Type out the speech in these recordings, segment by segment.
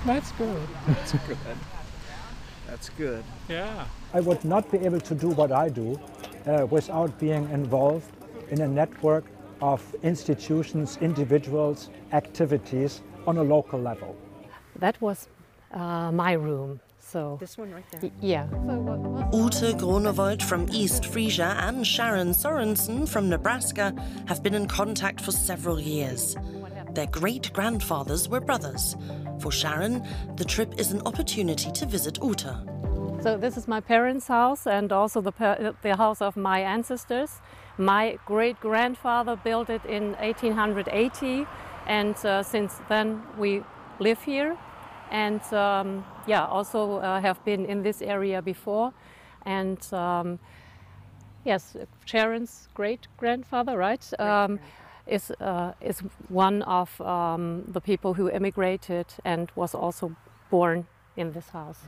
That's good. That's good. That's good. Yeah. I would not be able to do what I do without being involved in a network of institutions, individuals, activities on a local level. That was my room. So this one right there? Yeah. Ute Groenewold from East Frisia and Sharon Sorensen from Nebraska have been in contact for several years. Their great-grandfathers were brothers. For Sharon, the trip is an opportunity to visit Ute. So this is my parents' house and also the house of my ancestors. My great-grandfather built it in 1880, and since then we live here. And yeah, also have been in this area before. And yes, Sharon's great-grandfather, right, is one of the people who emigrated and was also born in this house.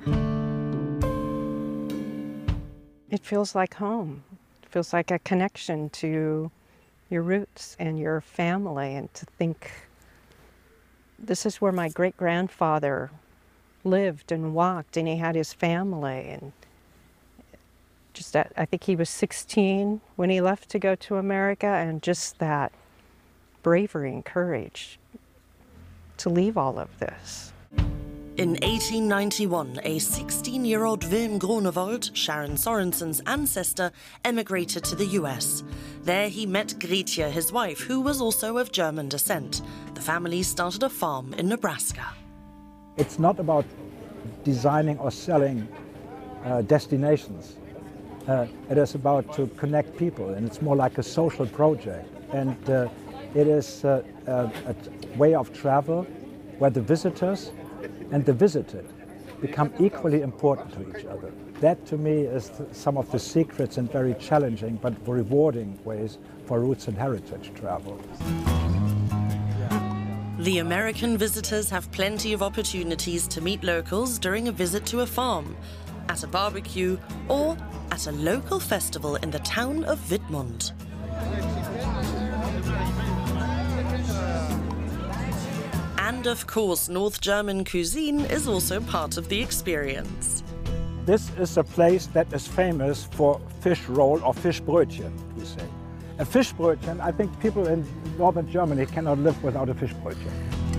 It feels like home. It feels like a connection to your roots and your family, and to think this is where my great-grandfather lived and walked, and he had his family. And just that, I think he was 16 when he left to go to America, and just that bravery and courage to leave all of this. In 1891, a 16-year-old Wilm Groenewold, Sharon Sorensen's ancestor, emigrated to the US. There he met Gretje, his wife, who was also of German descent. The family started a farm in Nebraska. It's not about designing or selling destinations. It is about to connect people, and it's more like a social project. And it is a way of travel where the visitors and the visited become equally important to each other. That, to me, is some of the secrets and very challenging but rewarding ways for roots and heritage travel. The American visitors have plenty of opportunities to meet locals during a visit to a farm, at a barbecue, or at a local festival in the town of Wittmund. And of course, North German cuisine is also part of the experience. This is a place that is famous for fish roll or Fischbrötchen, we say. A Fischbrötchen, I think people in northern Germany cannot live without a Fischbrötchen.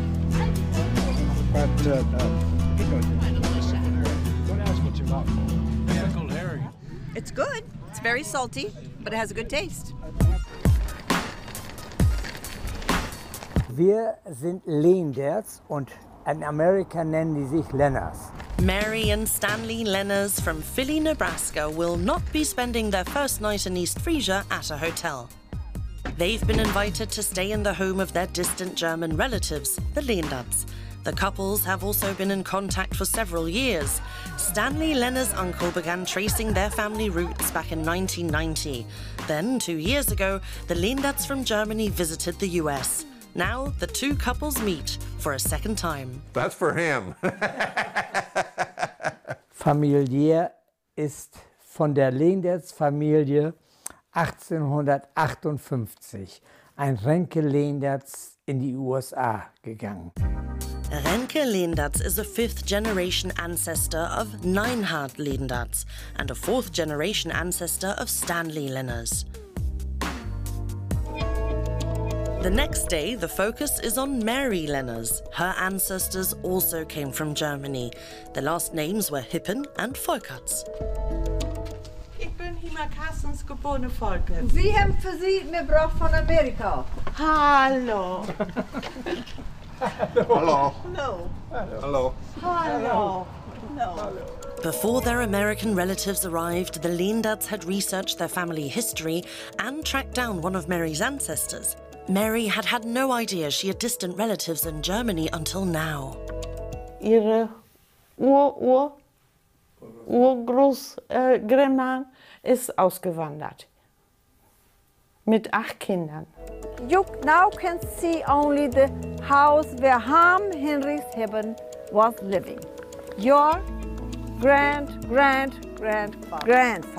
But don't ask what's your mouth for. Pickled herring. It's good. It's very salty, but it has a good taste. Wir sind Leenders und in Amerika nennen die sich Lenners. Mary and Stanley Lenners from Philly, Nebraska will not be spending their first night in East Frisia at a hotel. They've been invited to stay in the home of their distant German relatives, the Leenderts. The couples have also been in contact for several years. Stanley Lenners' uncle began tracing their family roots back in 1990. Then, 2 years ago, the Leenderts from Germany visited the US. Now, the two couples meet for a second time. That's for him. Familiär ist von der Leenderts-Familie 1858 ein Renke Leenderts in die USA gegangen. Renke Leenderts is a fifth-generation ancestor of Neinhard Leenderts and a fourth-generation ancestor of Stanley Lenners. The next day, the focus is on Mary Lenners. Her ancestors also came from Germany. Their last names were Hippen and Volkerts. Ich bin Hima Carstens, geborene Volkert. Sie haben für Sie mitgebracht von Amerika. Hallo. Hello. No. Hello. Hallo. No. Before their American relatives arrived, the Leenderts had researched their family history and tracked down one of Mary's ancestors. Mary had had no idea she had distant relatives in Germany until now. Ihre Urgroßgrandma ist ausgewandert. Mit 8 Kindern. You now can see only the house where Ham Henry's Heben was living. Your grandfather.